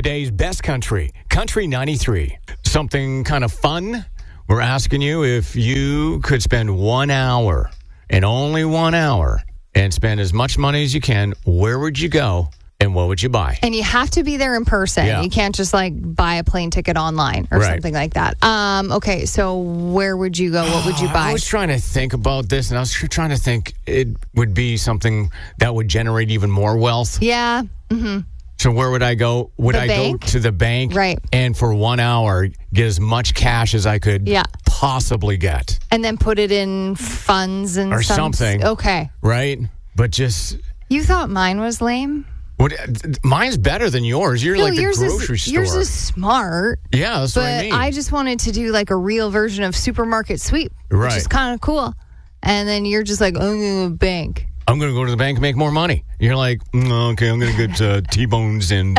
Today's best country, Country 93. Something kind of fun. We're asking you if you could spend 1 hour and only 1 hour and spend as much money as you can, where would you go and what would you buy? And you have to be there in person. Yeah. You can't just buy a plane ticket online or something like that. Okay, so where would you go? What would you buy? I was trying to think about this, and I was trying to think it would be something that would generate even more wealth. Yeah. Mm-hmm. So where would I go? Would I bank? go to the bank? Right. And for 1 hour, get as much cash as I could possibly get. And then put it in funds and or something. Okay. Right? But just... You thought mine was lame? Mine's better than yours. You're like the grocery store. Yours is smart. Yeah, that's what I mean. But I just wanted to do a real version of supermarket sweep, right. which is kind of cool. And then you're just like, oh, bank. I'm going to go to the bank and make more money. You're like, okay, I'm going to get T-bones and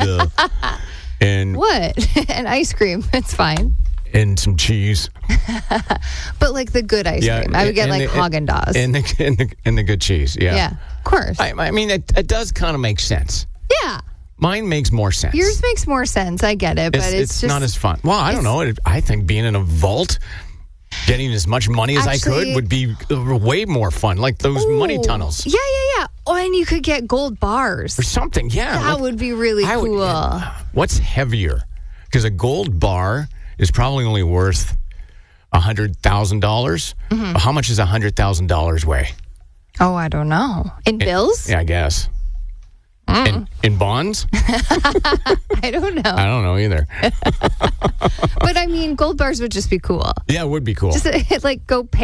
what? And ice cream. It's fine. And some cheese. But the good ice cream. I would get Haagen-Dazs. And the good cheese. Yeah. Yeah, of course. I mean, it does kind of make sense. Yeah. Mine makes more sense. Yours makes more sense. I get it, but it's just not as fun. Well, I don't know. I think being in a vault, getting as much money as I could would be way more fun. Like those money tunnels. Yeah. Oh, and you could get gold bars. Or something, yeah. That would be really cool. What's heavier? Because a gold bar is probably only worth $100,000. Mm-hmm. How much does $100,000 weigh? Oh, I don't know. In bills? Yeah, I guess. In bonds? I don't know. I don't know either. But I mean, gold bars would just be cool. Yeah, it would be cool. Just go pay